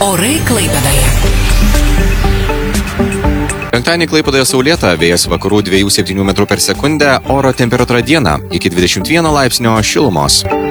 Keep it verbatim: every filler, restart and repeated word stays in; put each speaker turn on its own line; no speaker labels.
Orai Klaipėdoje.
Penktadienį Klaipėdoje saulėta, vėjas vakarų dviejų septynių metrų per sekundę, oro temperatūra dieną iki dvidešimt vieno laipsnio šilumos.